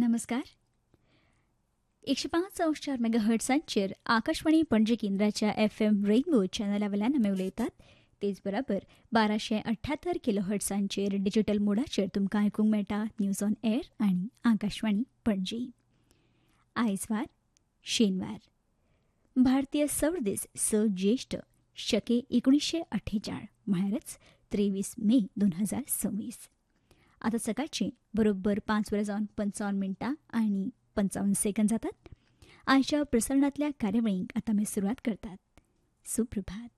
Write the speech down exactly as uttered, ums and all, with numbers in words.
नमस्कार. एकशे पाच अंश चार मेगा हर्ट्सांचेर आकाशवाणी पणजी केंद्राच्या एफ एम रेनबो चॅनला वेल्यान आमी उलयतात. तेच बरोबर बाराशे अठ्ठ्यात्तर किलो हर्ट्सांचेर डिजिटल मोडाचेर तुमकां आयकूंक मेळटा न्यूज ऑन एअर आनी आकाशवाणी पणजी. आयज वार शेनवार, भारतीय सौर दीस स ज्येष्ठ शके एकुणीशे अठ्ठेचाळ म्हळ्यारच त्रेवीस मे दोन हजार सव्वीस. आतां सकाळची बरोबर पांच वरां जावन पंचावन्न मिनटां आनी पंचावन्न सेकंद जातात. आयच्या प्रसारणांतल्या कार्यावळींक आतां आमी सुरवात करतात. सुप्रभात.